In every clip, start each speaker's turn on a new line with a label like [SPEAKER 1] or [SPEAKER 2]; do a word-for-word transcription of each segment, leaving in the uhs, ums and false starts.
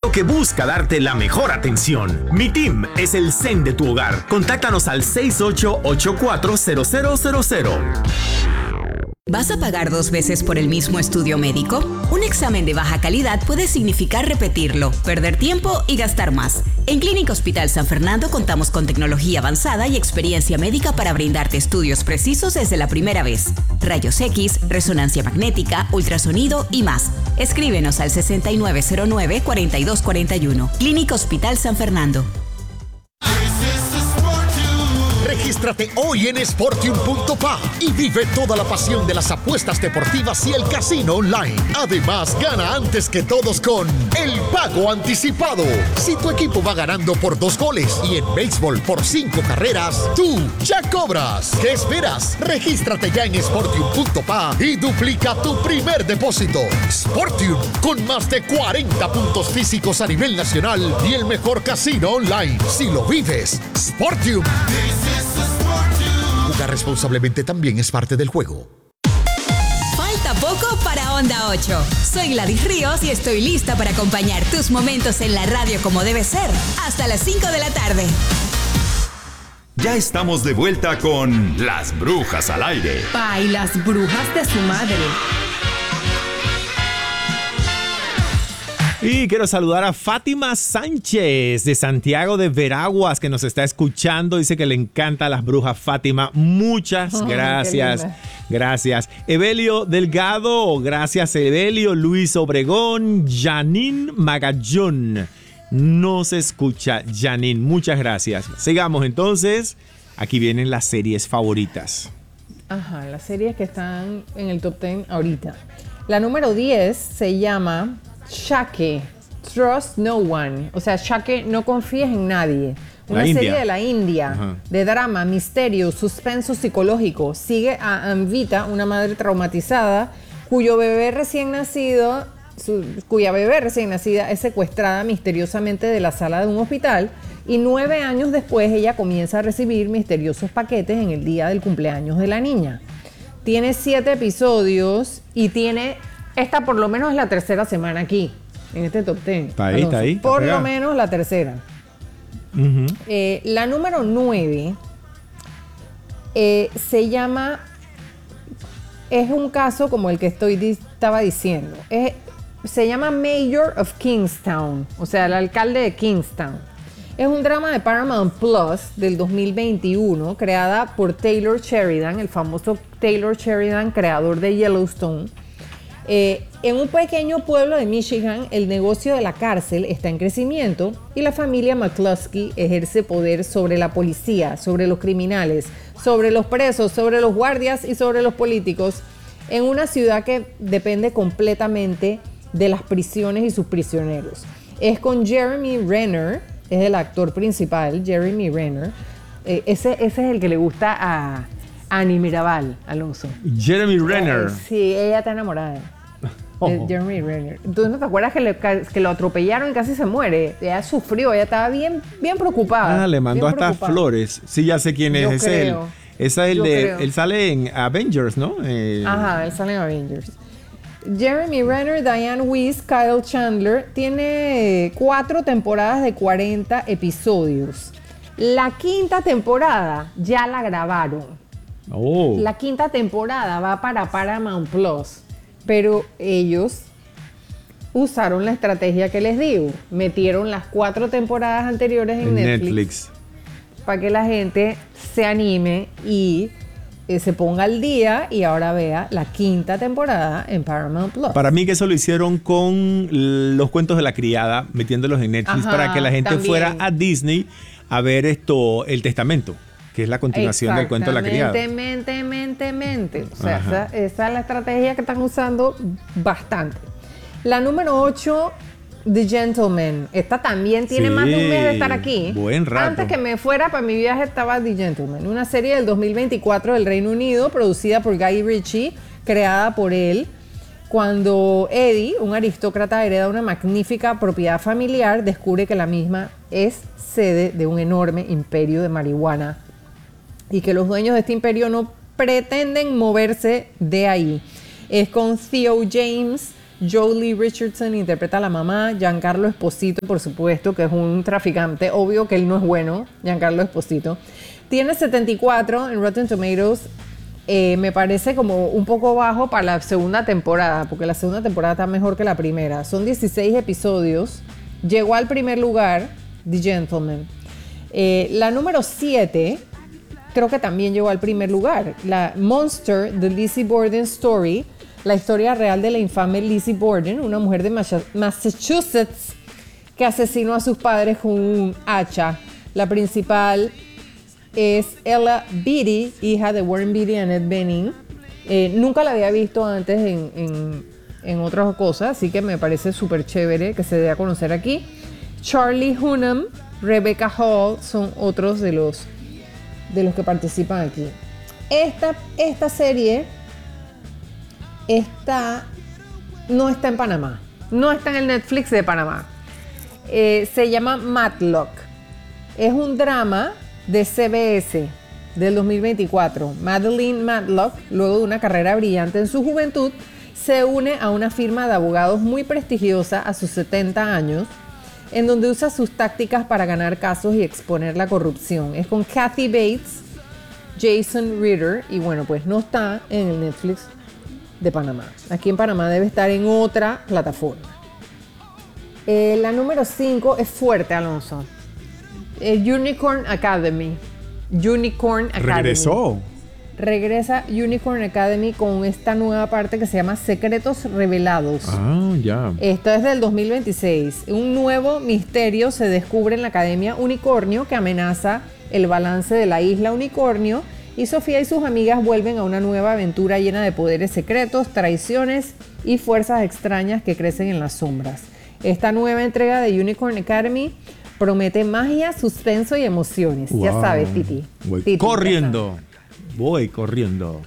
[SPEAKER 1] equipo que busca darte la mejor atención. Mi Team es el zen de tu hogar. Contáctanos al seis ocho ocho cuatro cero cero cero cero.
[SPEAKER 2] ¿Vas a pagar dos veces por el mismo estudio médico? Un examen de baja calidad puede significar repetirlo, perder tiempo y gastar más. En Clínica Hospital San Fernando contamos con tecnología avanzada y experiencia médica para brindarte estudios precisos desde la primera vez. Rayos X, resonancia magnética, ultrasonido y más. Escríbenos al sesenta y nueve cero nueve, cuarenta y dos cuarenta y uno. Clínica Hospital San Fernando.
[SPEAKER 3] Regístrate hoy en Sportium punto pa y vive toda la pasión de las apuestas deportivas y el casino online. Además, gana antes que todos con el pago anticipado. Si tu equipo va ganando por dos goles y en béisbol por cinco carreras, tú ya cobras. ¿Qué esperas? Regístrate ya en Sportium punto pa y duplica tu primer depósito. Sportium, con más de cuarenta puntos físicos a nivel nacional y el mejor casino online. Si lo vives, Sportium. Jugar responsablemente también es parte del juego.
[SPEAKER 2] Falta poco para Onda ocho. Soy Gladys Ríos y estoy lista para acompañar tus momentos en la radio como debe ser. Hasta las cinco de la tarde.
[SPEAKER 4] Ya estamos de vuelta con Las Brujas al Aire.
[SPEAKER 5] Pa, y las brujas de su madre.
[SPEAKER 6] Y quiero saludar a Fátima Sánchez de Santiago de Veraguas, que nos está escuchando. Dice que le encantan las brujas. Fátima, muchas oh, gracias. Gracias. Evelio Delgado, gracias Evelio. Luis Obregón, Janine Magallón. No se escucha, Janine. Muchas gracias. Sigamos entonces. Aquí vienen las series favoritas.
[SPEAKER 5] Ajá, las series que están en el top diez ahorita. La número diez se llama Shake, Trust No One. O sea, Shake, no confíes en nadie. Una serie India. de la India, Ajá. de drama, misterio, suspenso psicológico. Sigue a Anvita, una madre traumatizada, cuyo bebé recién nacido, su, cuya bebé recién nacida es secuestrada misteriosamente de la sala de un hospital, y nueve años después ella comienza a recibir misteriosos paquetes en el día del cumpleaños de la niña. Tiene siete episodios y tiene... Esta por lo menos es la tercera semana aquí, en este top diez.
[SPEAKER 6] Está ahí, está ahí.
[SPEAKER 5] Por lo menos la tercera. Uh-huh. Eh, la número nueve eh, se llama... Es un caso como el que estoy estaba diciendo. Es, se llama Mayor of Kingstown, o sea, el alcalde de Kingstown. Es un drama de Paramount Plus del dos mil veintiuno, creada por Taylor Sheridan, el famoso Taylor Sheridan, creador de Yellowstone. Eh, en un pequeño pueblo de Michigan, el negocio de la cárcel está en crecimiento y la familia McCluskey ejerce poder sobre la policía, sobre los criminales, sobre los presos, sobre los guardias y sobre los políticos, en una ciudad que depende completamente de las prisiones y sus prisioneros. Es con Jeremy Renner, es el actor principal, Jeremy Renner. Eh, ese, ese es el que le gusta a Annie Mirabal, Alonso.
[SPEAKER 6] Jeremy Renner.
[SPEAKER 5] Eh, sí, ella está enamorada de Oh. Jeremy Renner. ¿Tú no te acuerdas que, le, que lo atropellaron y casi se muere? Ella sufrió, ella estaba bien, bien preocupada.
[SPEAKER 6] Ah, le mandó hasta
[SPEAKER 5] preocupada.
[SPEAKER 6] flores. Sí, ya sé quién es.
[SPEAKER 5] Yo
[SPEAKER 6] Ese
[SPEAKER 5] creo.
[SPEAKER 6] Es el, esa es el
[SPEAKER 5] Yo
[SPEAKER 6] de,
[SPEAKER 5] creo.
[SPEAKER 6] él sale en Avengers, ¿no? Eh,
[SPEAKER 5] Ajá, él sale en Avengers. Jeremy Renner, Diane Weiss, Kyle Chandler. Tiene cuatro temporadas de cuarenta episodios. La quinta temporada ya la grabaron.
[SPEAKER 6] Oh.
[SPEAKER 5] La quinta temporada va para Paramount Plus. Pero ellos usaron la estrategia que les digo. Metieron las cuatro temporadas anteriores en, en Netflix, Netflix para que la gente se anime y eh, se ponga al día y ahora vea la quinta temporada en Paramount Plus.
[SPEAKER 6] Para mí que eso lo hicieron con los cuentos de la criada, metiéndolos en Netflix. Ajá, para que la gente también fuera a Disney a ver esto, El Testamento, que es la continuación del cuento de la criada.
[SPEAKER 5] Mente, mente, mente. O sea, esa, esa es la estrategia que están usando bastante. La número ocho, The Gentleman. Esta también tiene sí, más de un mes de estar aquí.
[SPEAKER 6] Buen rato.
[SPEAKER 5] Antes que me fuera para mi viaje estaba The Gentleman, una serie del dos mil veinticuatro del Reino Unido, producida por Guy Ritchie, creada por él. Cuando Eddie, un aristócrata, hereda una magnífica propiedad familiar, descubre que la misma es sede de un enorme imperio de marihuana y que los dueños de este imperio no pretenden moverse de ahí. Es con Theo James, Jolie Richardson interpreta a la mamá. Giancarlo Esposito, por supuesto, que es un traficante. Obvio que él no es bueno, Giancarlo Esposito. Tiene setenta y cuatro en Rotten Tomatoes. Eh, me parece como un poco bajo para la segunda temporada, porque la segunda temporada está mejor que la primera. Son dieciséis episodios. Llegó al primer lugar, The Gentleman. Eh, la número siete, creo que también llegó al primer lugar. La Monster, The Lizzie Borden Story. La historia real de la infame Lizzie Borden, una mujer de Massachusetts que asesinó a sus padres con un hacha. La principal es Ella Beatty, hija de Warren Beatty y Annette Bening. Eh, nunca la había visto antes en, en, en otras cosas, así que me parece súper chévere que se dé a conocer aquí. Charlie Hunnam, Rebecca Hall son otros de los, de los que participan aquí. Esta, esta serie está, no está en Panamá, no está en el Netflix de Panamá. Eh, se llama Matlock. Es un drama de C B S del dos mil veinticuatro. Madeleine Matlock, luego de una carrera brillante en su juventud, se une a una firma de abogados muy prestigiosa a sus setenta años, en donde usa sus tácticas para ganar casos y exponer la corrupción. Es con Kathy Bates, Jason Ritter, y bueno, pues no está en el Netflix de Panamá. Aquí en Panamá debe estar en otra plataforma. Eh, la número cinco es fuerte, Alonso. Eh, Unicorn Academy. Unicorn Academy.
[SPEAKER 6] Regresó.
[SPEAKER 5] Regresa Unicorn Academy con esta nueva parte que se llama Secretos Revelados.
[SPEAKER 6] Ah, ya.
[SPEAKER 5] Esto es del dos mil veintiséis. Un nuevo misterio se descubre en la Academia Unicornio que amenaza el balance de la isla Unicornio, y Sofía y sus amigas vuelven a una nueva aventura llena de poderes secretos, traiciones y fuerzas extrañas que crecen en las sombras. Esta nueva entrega de Unicorn Academy promete magia, suspenso y emociones.
[SPEAKER 6] Wow.
[SPEAKER 5] Ya sabes, Titi.
[SPEAKER 6] Voy
[SPEAKER 5] Titi,
[SPEAKER 6] corriendo. Voy corriendo.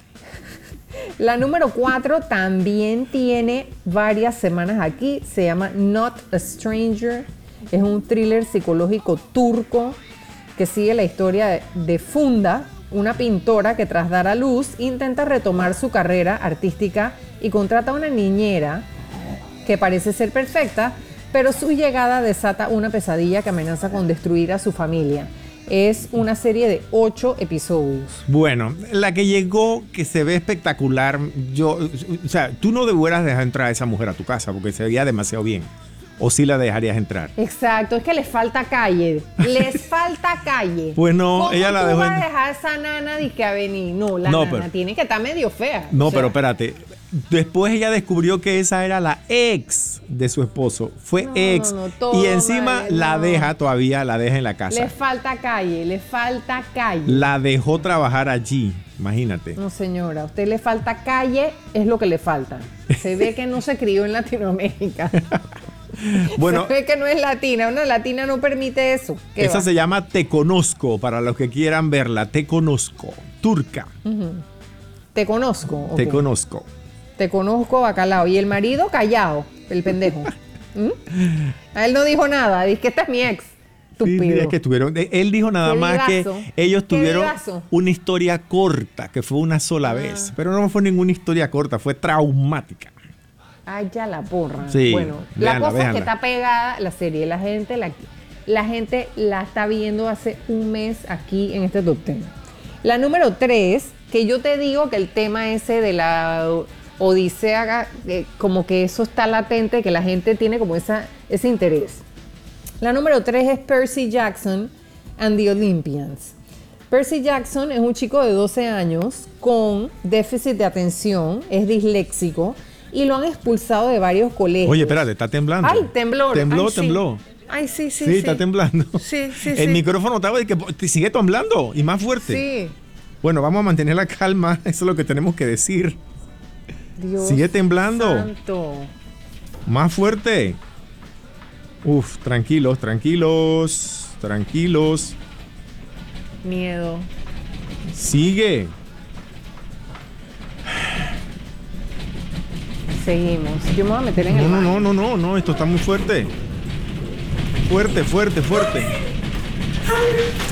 [SPEAKER 5] La número cuatro también tiene varias semanas aquí. Se llama Not a Stranger. Es un thriller psicológico turco que sigue la historia de, de Funda, una pintora que tras dar a luz intenta retomar su carrera artística y contrata a una niñera que parece ser perfecta, pero su llegada desata una pesadilla que amenaza con destruir a su familia. Es una serie de ocho episodios.
[SPEAKER 6] Bueno, la que llegó, que se ve espectacular, yo, o sea, tú no deberías dejar entrar a esa mujer a tu casa porque se veía demasiado bien. ¿O sí la dejarías entrar?
[SPEAKER 5] Exacto, es que les falta calle. Les falta calle.
[SPEAKER 6] Pues no, ella la dejó.
[SPEAKER 5] ¿Cómo tú vas
[SPEAKER 6] en...
[SPEAKER 5] a dejar a esa nana de que a venir? No, la
[SPEAKER 6] no,
[SPEAKER 5] nana
[SPEAKER 6] pero...
[SPEAKER 5] tiene que estar medio fea.
[SPEAKER 6] No,
[SPEAKER 5] o sea...
[SPEAKER 6] pero espérate. Después ella descubrió que esa era la ex de su esposo. Fue
[SPEAKER 5] no,
[SPEAKER 6] ex.
[SPEAKER 5] No, no, todo,
[SPEAKER 6] y encima
[SPEAKER 5] madre,
[SPEAKER 6] la
[SPEAKER 5] no.
[SPEAKER 6] deja todavía, la deja en la casa.
[SPEAKER 5] Le falta calle, le falta calle.
[SPEAKER 6] La dejó trabajar allí, imagínate.
[SPEAKER 5] No, señora, a usted le falta calle, es lo que le falta. Se ve que no se crió en Latinoamérica.
[SPEAKER 6] Bueno,
[SPEAKER 5] se ve que no es latina. Una latina no permite eso.
[SPEAKER 6] Esa
[SPEAKER 5] va?
[SPEAKER 6] se llama Te Conozco, para los que quieran verla. Te Conozco, turca.
[SPEAKER 5] Uh-huh. Te conozco.
[SPEAKER 6] Te
[SPEAKER 5] okay.
[SPEAKER 6] conozco.
[SPEAKER 5] Te conozco, bacalao. Y el marido callado, el pendejo. ¿Mm? A él no dijo nada. Dice que esta es mi ex.
[SPEAKER 6] Sí, es que tuvieron, él dijo nada más
[SPEAKER 5] vivazo.
[SPEAKER 6] que ellos tuvieron
[SPEAKER 5] vivazo.
[SPEAKER 6] una historia corta, que fue una sola ah. vez. Pero no fue ninguna historia corta, fue traumática.
[SPEAKER 5] Ay, ya la porra.
[SPEAKER 6] Sí,
[SPEAKER 5] bueno,
[SPEAKER 6] véanla,
[SPEAKER 5] la cosa
[SPEAKER 6] véanla.
[SPEAKER 5] es que está pegada la serie. La gente la, la gente la está viendo hace un mes aquí en este top ten. La número tres, que yo te digo que el tema ese de la Odisea, eh, como que eso está latente, que la gente tiene como esa, ese interés. La número tres es Percy Jackson and the Olympians. Percy Jackson es un chico de doce años con déficit de atención, es disléxico, y lo han expulsado de varios colegios.
[SPEAKER 6] Oye, espérate, está temblando.
[SPEAKER 5] Ay, tembló.
[SPEAKER 6] Tembló,
[SPEAKER 5] Ay, sí.
[SPEAKER 6] tembló.
[SPEAKER 5] Ay, sí, sí,
[SPEAKER 6] Sí,
[SPEAKER 5] sí.
[SPEAKER 6] está temblando.
[SPEAKER 5] Sí, sí,
[SPEAKER 6] El
[SPEAKER 5] sí.
[SPEAKER 6] micrófono estaba y que te sigue temblando y más fuerte.
[SPEAKER 5] Sí.
[SPEAKER 6] Bueno, vamos a mantener la calma, eso es lo que tenemos que decir.
[SPEAKER 5] Dios
[SPEAKER 6] Sigue temblando.
[SPEAKER 5] santo.
[SPEAKER 6] Más fuerte. Uf, tranquilos, tranquilos, tranquilos.
[SPEAKER 5] Miedo.
[SPEAKER 6] Sigue.
[SPEAKER 5] Seguimos. Yo me voy a meter en
[SPEAKER 6] No,
[SPEAKER 5] el
[SPEAKER 6] no,
[SPEAKER 5] baño.
[SPEAKER 6] no, no, no, no, esto está muy fuerte. Fuerte, fuerte, fuerte.